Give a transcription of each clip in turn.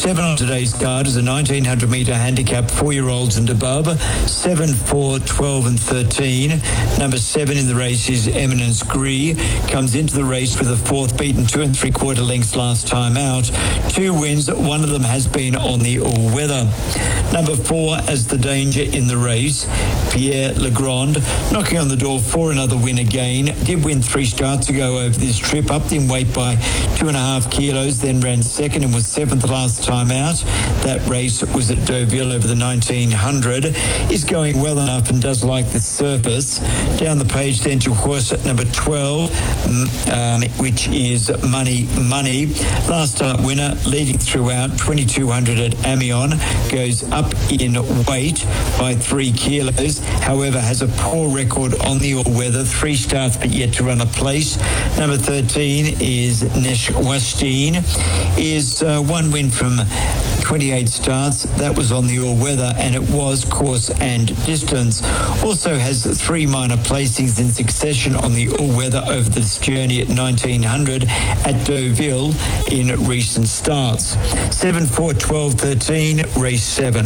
7 on today's card is a 1900-metre handicap 4-year-olds and above, 7, 4, 12 and 13. Number 7 in the race is Eminence Gree. Comes into the race with a 4th beaten 2 3/4 lengths last time out. 2 wins, one of them has been on the all-weather. Number 4 as the danger in the race, Pierre Legrand, knocking on the door for another win again. Did win 3 starts ago over this trip, upped in weight by 2.5 kilos, then ran second and was 7th last time out. That race was at Deauville over the 1900. Is going well enough and does like the surface. Down the page then to horse at number 12, which is Money. Last start winner, leading throughout, 2200 at Amiens, goes up in weight by 3 kilos. However, has a poor record on the all-weather, 3 starts but yet to run a place. Number 13 is Neshwastin, is 1 win from 28 starts. That was on the all-weather, and it was course and distance. Also has 3 minor placings in succession on the all-weather over this journey at 1900 at Deauville in recent starts. 7, 4, 12, 13, race 7.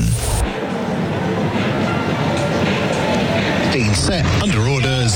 Set under orders.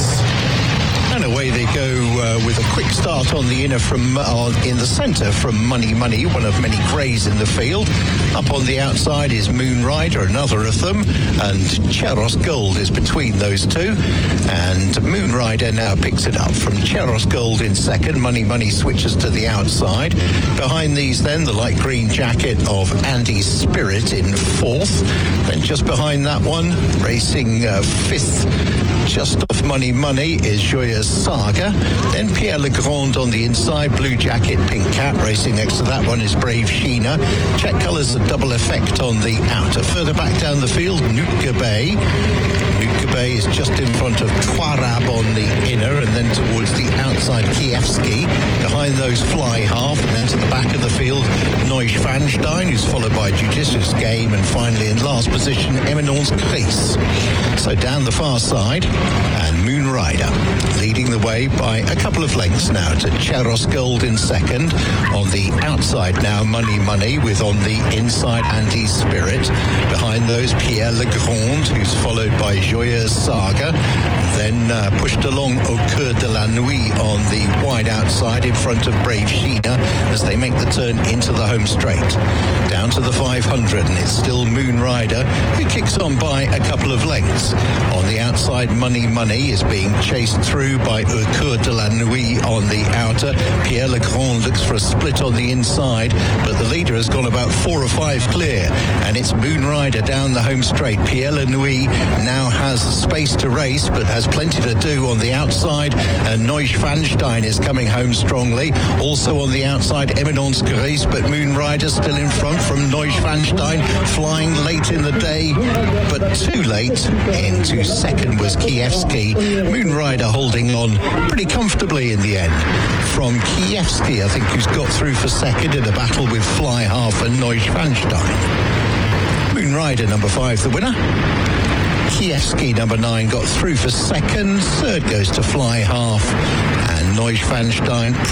And away they go with a quick start on the inner in the centre from Money, one of many greys in the field. Up on the outside is Moon Rider, another of them, and Cheros Gold is between those two. And Moon Rider now picks it up from Cheros Gold in second. Money switches to the outside. Behind these then, the light green jacket of Andy Spirit in 4th. Then just behind that one, racing 5th, just off Money is Joyeuse Saga. Then Pierre Legrand on the inside, blue jacket, pink cap. Racing next to that one is Brave Sheena. Check colours, a double effect on the outer. Further back down the field, Nootka Bay. Nootka Bay is just in front of Twarab on the inner, and then towards the outside, Kievski. Behind those, Fly Half, and then to the back of the field, Neuschwanstein, who's followed by Judicious Game, and finally in last position, Eminence Gris. So down the far side, and Moon Rider leading the way by a couple of lengths now to Cheros Gold in second. On the outside now, Money, with on the inside Andy Spirit. Behind those, Pierre Legrand, who's followed by Joyeuse Saga. Then pushed along Au Coeur de la Nuit on the wide outside in front of Brave Sheena as they make the turn into the home straight. Down to the 500, and it's still Moon Rider who kicks on by a couple of lengths. On the outside, Money is being chased through by Au Coeur de la Nuit on the outer. Pierre Legrand looks for a split on the inside, but the leader has gone about 4 or 5 clear, and it's Moon Rider down the home straight. Pierre Le Nuit now has space to race, but has plenty to do on the outside, and Neuschwanstein is coming home strongly. Also on the outside, Eminence Gris, but Moon Rider still in front from Neuschwanstein, flying late in the day, but too late. Into second was Kievski. Moon Rider holding on pretty comfortably in the end. From Kievski, I think, who's got through for second in a battle with Fly Half and Neuschwanstein. Moon Rider, number 5, the winner. Kievski, number 9, got through for second. Third goes to Fly Half, and Neuschwanstein